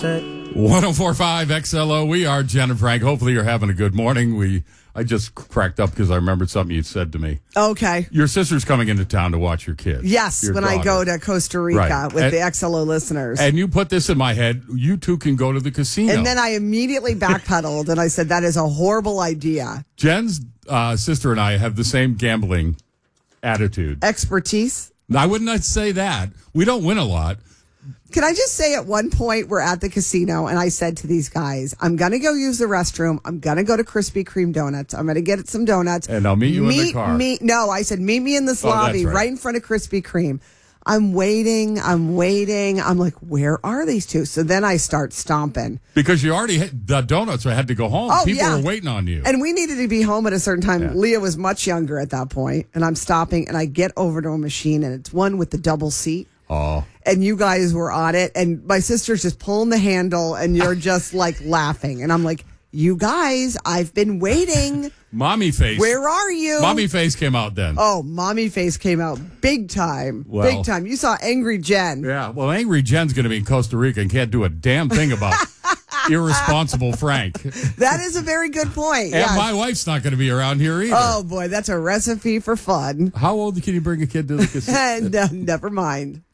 1045 XLO. We are Jen and Frank. Hopefully you're having a good morning. I just cracked up because I remembered something you said to me. Okay. Your sister's coming into town to watch your kids. Yes, your when daughter. I go to Costa Rica Right. with the XLO listeners. And you put this in my head. You two can go to the casino. And then I immediately backpedaled and I said, that is a horrible idea. Jen's sister and I have the same gambling attitude. Expertise. I wouldn't say that. We don't win a lot. Can I just say at one point we're at the casino and I said to these guys, I'm going to go use the restroom. I'm going to go to Krispy Kreme Donuts. I'm going to get some donuts. And I'll meet you in the car. No, I said, meet me in this lobby right in front of Krispy Kreme. I'm waiting. I'm like, where are these two? So then I start stomping. Because you already had the donuts. I had to go home. Oh, People yeah. were waiting on you. And we needed to be home at a certain time. Yeah. Leah was much younger at that point, and I'm stopping, and I get over to a machine, and it's one with the double seat. Oh. And you guys were on it, and my sister's just pulling the handle, and you're just like laughing. And I'm like, you guys, I've been waiting. Mommy face. Where are you? Mommy face came out then. Oh, mommy face came out big time. Well, big time. You saw Angry Jen. Yeah. Well, Angry Jen's going to be in Costa Rica and can't do a damn thing about irresponsible Frank. That is a very good point. And Yes. my wife's not going to be around here either. Oh, boy, that's a recipe for fun. How old can you bring a kid to the casino? And never mind.